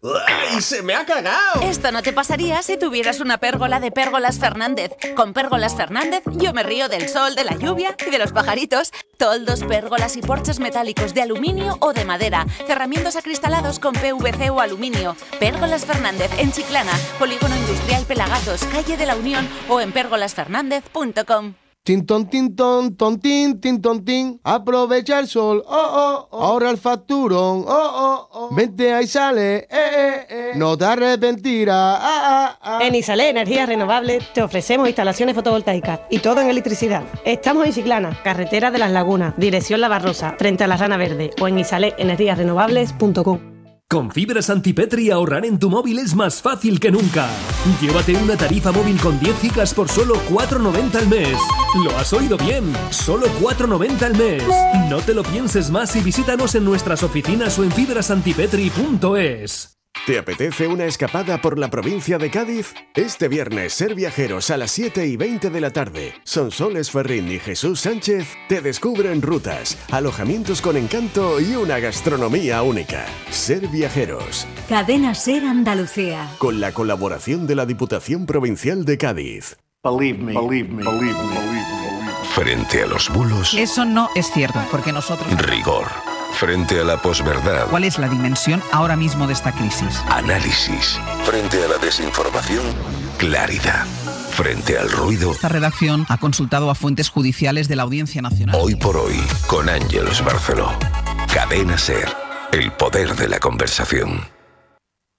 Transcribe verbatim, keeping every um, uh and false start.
¡Ay, se me ha cagado! Esto no te pasaría si tuvieras una pérgola de Pérgolas Fernández. Con Pérgolas Fernández yo me río del sol, de la lluvia y de los pajaritos. Toldos, pérgolas y porches metálicos de aluminio o de madera. Cerramientos acristalados con P V C o aluminio. Pérgolas Fernández en Chiclana, Polígono Industrial Pelagatos, Calle de la Unión o en pérgolas fernández punto com. Tintón, tintón, tontín, tintón, tin. Aprovecha el sol, oh, oh, oh. Ahorra el facturón, oh, oh, oh. Vente ahí sale, eh, eh, eh. No te arrepentirás, ah, ah, ah. En Isalé Energías Renovables te ofrecemos instalaciones fotovoltaicas y todo en electricidad. Estamos en Chiclana, carretera de las Lagunas, dirección La Barrosa, frente a la Rana Verde, o en isalé energías renovables punto com. Con fibra Santipetri ahorrar en tu móvil es más fácil que nunca. Llévate una tarifa móvil con diez gigas por solo cuatro noventa al mes. ¿Lo has oído bien? Solo cuatro noventa al mes. No te lo pienses más y visítanos en nuestras oficinas o en fibra santipetri punto es. ¿Te apetece una escapada por la provincia de Cádiz? Este viernes, Ser Viajeros a las siete y veinte de la tarde. Sonsoles Ferrín y Jesús Sánchez te descubren rutas, alojamientos con encanto y una gastronomía única. Ser Viajeros. Cadena Ser Andalucía. Con la colaboración de la Diputación Provincial de Cádiz. Believe me, believe me, believe me, believe me. Frente a los bulos. Eso no es cierto, porque nosotros... Rigor. Frente a la posverdad. ¿Cuál es la dimensión ahora mismo de esta crisis? Análisis. Frente a la desinformación. Claridad. Frente al ruido. Esta redacción ha consultado a fuentes judiciales de la Audiencia Nacional. Hoy por hoy, con Ángeles Barceló. Cadena Ser. El poder de la conversación.